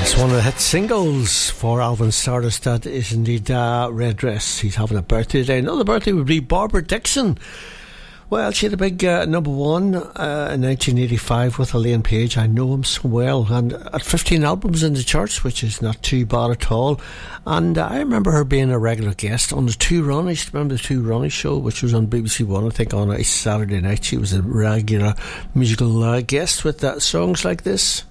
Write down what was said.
One of the hit singles for Alvin Stardust, that is indeed Red Dress. He's having a birthday today. Another birthday would be Barbara Dixon. Well, she had a big number one in 1985 with Elaine Page. I know him so well, and at 15 albums in the charts, which is not too bad at all. And I remember her being a regular guest on the Two Ronnies. Remember the Two Ronnies show, which was on BBC One, I think, on a Saturday night. She was a regular musical guest with songs like this.